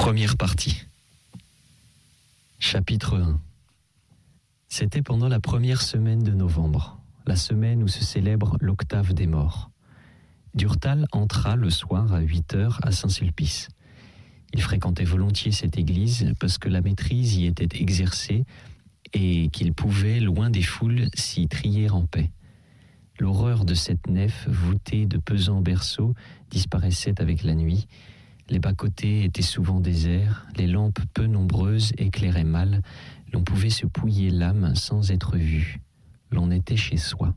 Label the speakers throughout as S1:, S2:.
S1: Première partie. Chapitre 1. C'était pendant la première semaine de novembre, la semaine où se célèbre l'octave des morts. Durtal entra le soir à 8h à Saint-Sulpice. Il fréquentait volontiers cette église parce que la maîtrise y était exercée et qu'il pouvait, loin des foules, s'y trier en paix. L'horreur de cette nef voûtée de pesants berceaux disparaissait avec la nuit. Les bas-côtés étaient souvent déserts, les lampes peu nombreuses éclairaient mal, l'on pouvait se pouiller l'âme sans être vu. L'on était chez soi.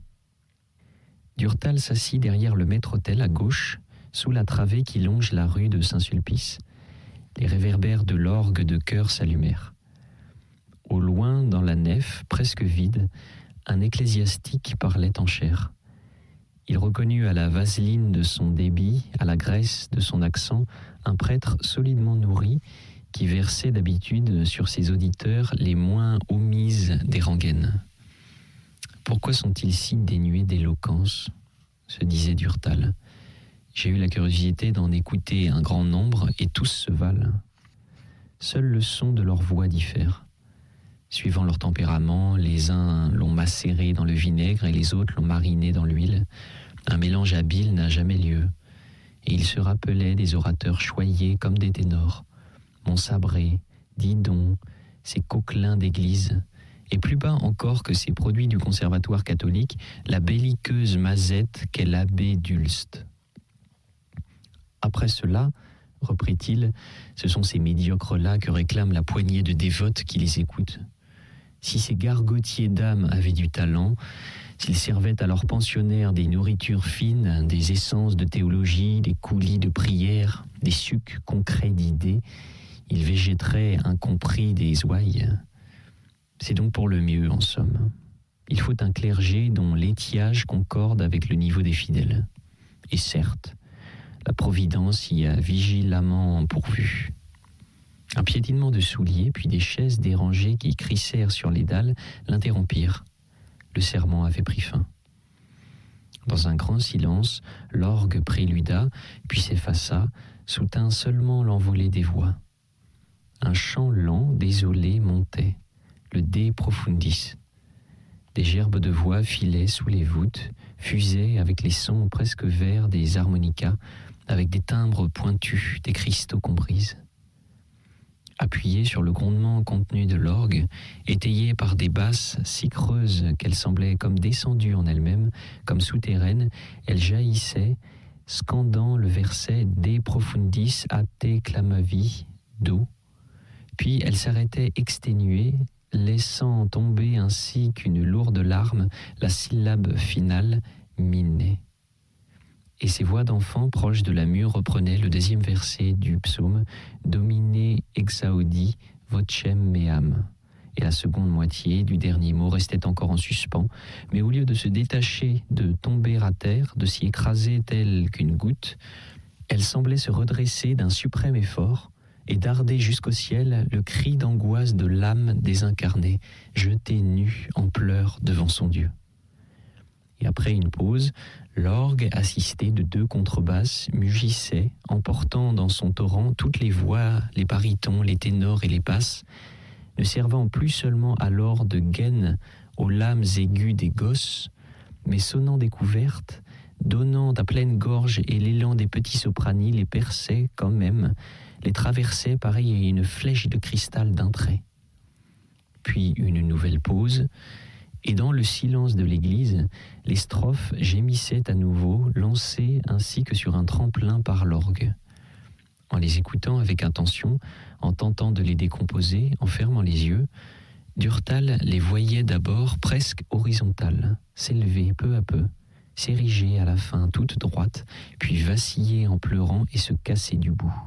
S1: Durtal s'assit derrière le maître-autel à gauche, sous la travée qui longe la rue de Saint-Sulpice. Les réverbères de l'orgue de chœur s'allumèrent. Au loin, dans la nef, presque vide, un ecclésiastique parlait en chair. Il reconnut à la vaseline de son débit, à la graisse de son accent, un prêtre solidement nourri qui versait d'habitude sur ses auditeurs les moins omises des rengaines. « Pourquoi sont-ils si dénués d'éloquence ?» se disait Durtal. « J'ai eu la curiosité d'en écouter un grand nombre et tous se valent. Seul le son de leur voix diffère. Suivant leur tempérament, les uns l'ont macéré dans le vinaigre et les autres l'ont mariné dans l'huile. Un mélange habile n'a jamais lieu. Et ils se rappelaient des orateurs choyés comme des ténors. Montsabré, Didon, ces coquelins d'église, et plus bas encore que ces produits du conservatoire catholique, la belliqueuse Mazette qu'est l'abbé d'Ulst. Après cela, reprit-il, ce sont ces médiocres-là que réclame la poignée de dévotes qui les écoutent. Si ces gargotiers d'âme avaient du talent, s'ils servaient à leurs pensionnaires des nourritures fines, des essences de théologie, des coulis de prière, des sucs concrets d'idées, ils végéteraient incompris des ouailles. C'est donc pour le mieux, en somme. Il faut un clergé dont l'étiage concorde avec le niveau des fidèles. Et certes, la Providence y a vigilamment pourvu. Un piétinement de souliers, puis des chaises dérangées qui crissèrent sur les dalles, l'interrompirent. Le sermon avait pris fin. Dans un grand silence, l'orgue préluda, puis s'effaça, soutint seulement l'envolée des voix. Un chant lent, désolé, montait, le De Profundis. Des gerbes de voix filaient sous les voûtes, fusaient avec les sons presque verts des harmonicas, avec des timbres pointus, des cristaux qu'on brise. Appuyée sur le grondement contenu de l'orgue, étayée par des basses si creuses qu'elles semblaient comme descendues en elles-mêmes, comme souterraines, elle jaillissait, scandant le verset De Profundis a te clamavi, do. Puis elle s'arrêtait exténuée, laissant tomber ainsi qu'une lourde larme la syllabe finale, mine. Et ces voix d'enfants proches de la mure reprenaient le deuxième verset du psaume Domine exaudi vocem meam. Et la seconde moitié du dernier mot restait encore en suspens, mais au lieu de se détacher, de tomber à terre, de s'y écraser telle qu'une goutte, elle semblait se redresser d'un suprême effort et darder jusqu'au ciel le cri d'angoisse de l'âme désincarnée, jetée nue en pleurs devant son Dieu. Et après une pause, l'orgue, assisté de 2 contrebasses, mugissait, emportant dans son torrent toutes les voix, les barytons, les ténors et les basses, ne servant plus seulement alors de gaine aux lames aiguës des gosses, mais sonnant découverte, donnant à pleine gorge et l'élan des petits sopranis les perçait quand même, les traversait pareil à une flèche de cristal d'un trait. Puis une nouvelle pause, et dans le silence de l'église, les strophes gémissaient à nouveau, lancées ainsi que sur un tremplin par l'orgue. En les écoutant avec attention, en tentant de les décomposer, en fermant les yeux, Durtal les voyait d'abord presque horizontales, s'élever peu à peu, s'ériger à la fin toute droite, puis vaciller en pleurant et se casser du bout.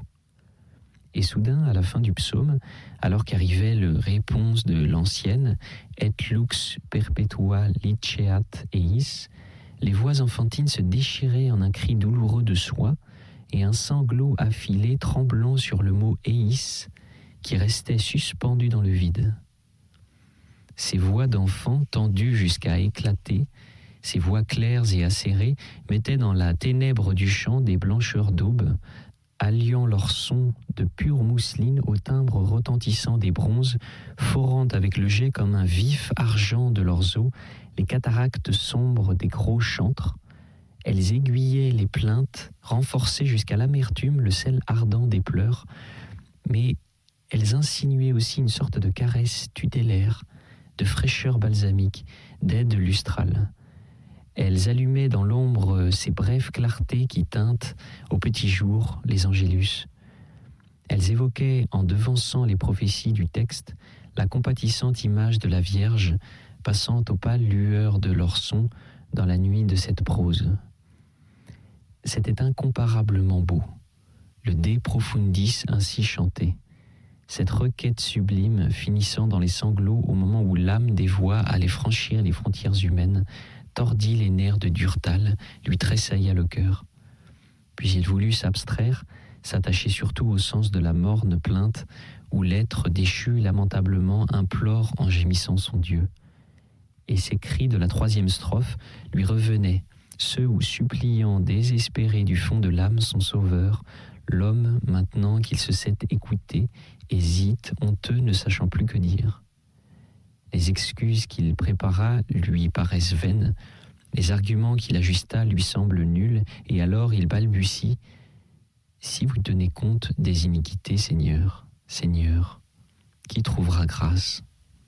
S1: Et soudain, à la fin du psaume, alors qu'arrivait le réponse de l'ancienne « Et lux perpetua liceat eis », les voix enfantines se déchiraient en un cri douloureux de soie et un sanglot affilé tremblant sur le mot « eis » qui restait suspendu dans le vide. Ces voix d'enfants tendues jusqu'à éclater, ces voix claires et acérées mettaient dans la ténèbre du chant des blancheurs d'aube, alliant leur son de pure mousseline au timbre retentissant des bronzes, forant avec le jet comme un vif argent de leurs os les cataractes sombres des gros chantres. Elles aiguillaient les plaintes, renforçaient jusqu'à l'amertume le sel ardent des pleurs, mais elles insinuaient aussi une sorte de caresse tutélaire, de fraîcheur balsamique, d'aide lustrale. Elles allumaient dans l'ombre ces brèves clartés qui teintent, au petit jour, les angélus. Elles évoquaient, en devançant les prophéties du texte, la compatissante image de la Vierge passant aux pâles lueurs de leur son dans la nuit de cette prose. C'était incomparablement beau, le De Profundis ainsi chanté, cette requête sublime finissant dans les sanglots au moment où l'âme des voix allait franchir les frontières humaines, tordit les nerfs de Durtal, lui tressailla le cœur. Puis il voulut s'abstraire, s'attacher surtout au sens de la morne plainte où l'être déchu lamentablement implore en gémissant son Dieu. Et ces cris de la troisième strophe lui revenaient, ceux où, suppliant désespéré du fond de l'âme son sauveur, l'homme, maintenant qu'il se sait écouté, hésite, honteux, ne sachant plus que dire. Les excuses qu'il prépara lui paraissent vaines, les arguments qu'il ajusta lui semblent nuls, et alors il balbutie « Si vous tenez compte des iniquités, Seigneur, Seigneur, qui trouvera grâce ?»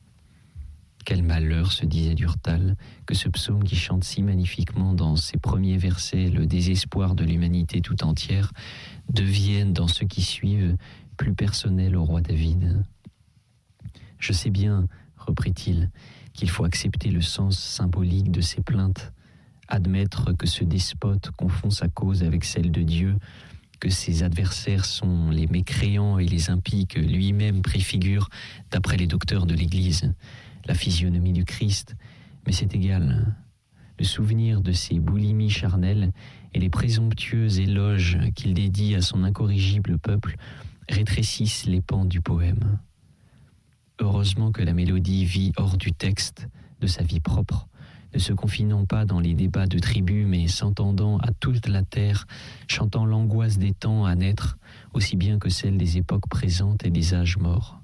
S1: Quel malheur, se disait Durtal, que ce psaume qui chante si magnifiquement dans ses premiers versets le désespoir de l'humanité tout entière devienne dans ceux qui suivent plus personnel au roi David. Je sais bien, reprit-il, qu'il faut accepter le sens symbolique de ces plaintes, admettre que ce despote confond sa cause avec celle de Dieu, que ses adversaires sont les mécréants et les impies que lui-même préfigure, d'après les docteurs de l'Église, la physionomie du Christ, mais c'est égal. Le souvenir de ses boulimies charnelles et les présomptueux éloges qu'il dédie à son incorrigible peuple rétrécissent les pans du poème. Heureusement que la mélodie vit hors du texte, de sa vie propre, ne se confinant pas dans les débats de tribus, mais s'entendant à toute la terre, chantant l'angoisse des temps à naître, aussi bien que celle des époques présentes et des âges morts.